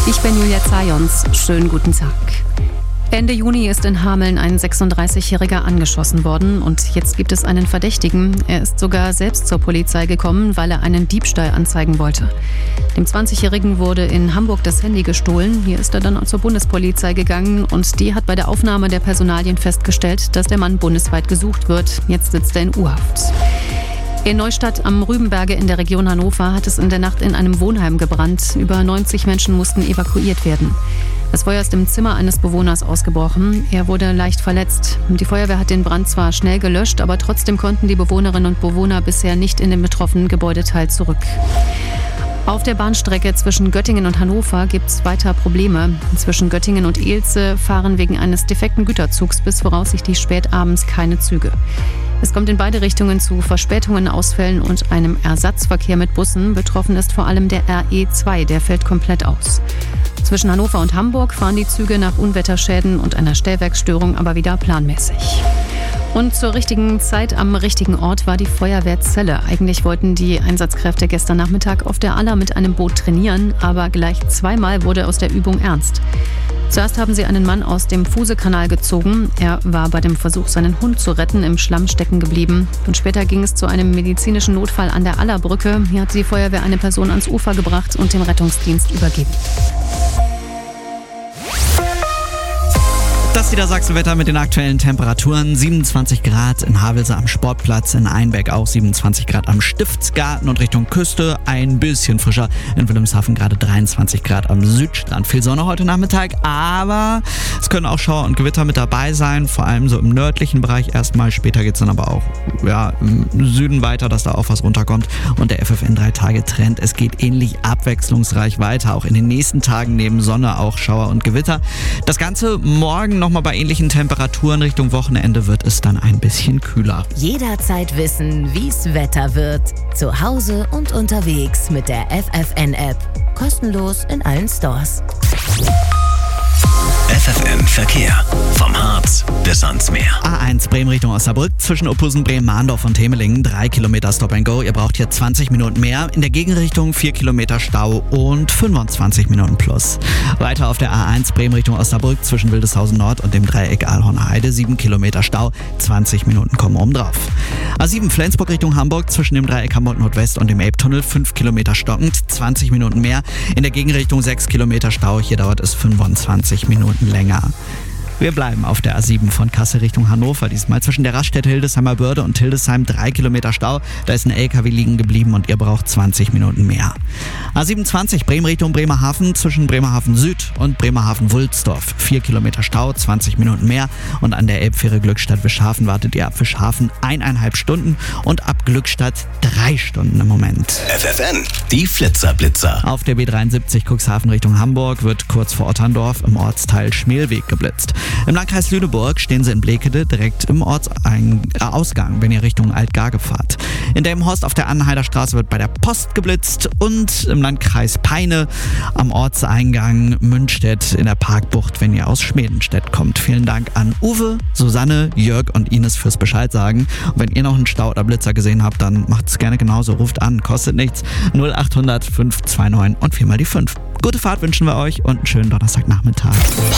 Ich bin Julia Zajons. Schönen guten Tag. Ende Juni ist in Hameln ein 36-Jähriger angeschossen worden und jetzt gibt es einen Verdächtigen. Er ist sogar selbst zur Polizei gekommen, weil er einen Diebstahl anzeigen wollte. Dem 20-Jährigen wurde in Hamburg das Handy gestohlen. Hier ist er dann zur Bundespolizei gegangen und die hat bei der Aufnahme der Personalien festgestellt, dass der Mann bundesweit gesucht wird. Jetzt sitzt er in U-Haft. In Neustadt am Rübenberge in der Region Hannover hat es in der Nacht in einem Wohnheim gebrannt. Über 90 Menschen mussten evakuiert werden. Das Feuer ist im Zimmer eines Bewohners ausgebrochen. Er wurde leicht verletzt. Die Feuerwehr hat den Brand zwar schnell gelöscht, aber trotzdem konnten die Bewohnerinnen und Bewohner bisher nicht in den betroffenen Gebäudeteil zurück. Auf der Bahnstrecke zwischen Göttingen und Hannover gibt es weiter Probleme. Zwischen Göttingen und Elze fahren wegen eines defekten Güterzugs bis voraussichtlich spät abends keine Züge. Es kommt in beide Richtungen zu Verspätungen, Ausfällen und einem Ersatzverkehr mit Bussen. Betroffen ist vor allem der RE2, der fällt komplett aus. Zwischen Hannover und Hamburg fahren die Züge nach Unwetterschäden und einer Stellwerksstörung aber wieder planmäßig. Und zur richtigen Zeit am richtigen Ort war die Feuerwehr Celle. Eigentlich wollten die Einsatzkräfte gestern Nachmittag auf der Aller mit einem Boot trainieren, aber gleich zweimal wurde aus der Übung ernst. Zuerst haben sie einen Mann aus dem Fusekanal gezogen. Er war bei dem Versuch, seinen Hund zu retten, im Schlamm stecken geblieben. Und später ging es zu einem medizinischen Notfall an der Allerbrücke. Hier hat die Feuerwehr eine Person ans Ufer gebracht und dem Rettungsdienst übergeben. Das Niedersachsen-Wetter mit den aktuellen Temperaturen. 27 Grad in Havelse am Sportplatz, in Einbeck auch 27 Grad am Stiftsgarten und Richtung Küste ein bisschen frischer. In Wilhelmshaven gerade 23 Grad am Südstrand. Viel Sonne heute Nachmittag, aber es können auch Schauer und Gewitter mit dabei sein, vor allem so im nördlichen Bereich erstmal. Später geht es dann aber auch im Süden weiter, dass da auch was runterkommt. Und der FFN 3-Tage-Trend, es geht ähnlich abwechslungsreich weiter. Auch in den nächsten Tagen neben Sonne auch Schauer und Gewitter. Das Ganze morgen nochmal bei ähnlichen Temperaturen. Richtung Wochenende wird es dann ein bisschen kühler. Jederzeit wissen, wie's Wetter wird. Zu Hause und unterwegs mit der FFN-App. Kostenlos in allen Stores. FFN Verkehr. Vom Harz bis ans Meer. A1 Bremen Richtung Osnabrück zwischen Oppusen, Bremen, Mahndorf und Temelingen. 3 Kilometer Stop and Go. Ihr braucht hier 20 Minuten mehr. In der Gegenrichtung 4 Kilometer Stau und 25 Minuten plus. Weiter auf der A1 Bremen Richtung Osnabrück zwischen Wildeshausen Nord und dem Dreieck Aalhorner Heide. 7 Kilometer Stau, 20 Minuten kommen oben drauf. A7 Flensburg Richtung Hamburg zwischen dem Dreieck Hamburg Nordwest und dem Elbtunnel. 5 Kilometer stockend, 20 Minuten mehr. In der Gegenrichtung 6 Kilometer Stau. Hier dauert es 25 Minuten länger. Wir bleiben auf der A7 von Kassel Richtung Hannover. Diesmal zwischen der Raststätte Hildesheimer Börde und Hildesheim 3 Kilometer Stau. Da ist ein LKW liegen geblieben und ihr braucht 20 Minuten mehr. A27 Bremen Richtung Bremerhaven zwischen Bremerhaven Süd und Bremerhaven Wulsdorf. 4 Kilometer Stau, 20 Minuten mehr. Und an der Elbfähre Glückstadt-Wischhafen wartet ihr ab Wischhafen 1,5 Stunden und ab Glückstadt 3 Stunden im Moment. FFN, die Flitzer-Blitzer. Auf der B73 Cuxhaven Richtung Hamburg wird kurz vor Otterndorf im Ortsteil Schmelweg geblitzt. Im Landkreis Lüneburg stehen sie in Blekede direkt im Ortsausgang, wenn ihr Richtung Altgarge fahrt. In Delmenhorst auf der Annenheider Straße wird bei der Post geblitzt und im Landkreis Peine am Ortseingang Münstedt in der Parkbucht, wenn ihr aus Schmedenstedt kommt. Vielen Dank an Uwe, Susanne, Jörg und Ines fürs Bescheid sagen. Und wenn ihr noch einen Stau oder Blitzer gesehen habt, dann macht es gerne genauso. Ruft an, kostet nichts. 0800 529 und 4 mal die 5. Gute Fahrt wünschen wir euch und einen schönen Donnerstagnachmittag.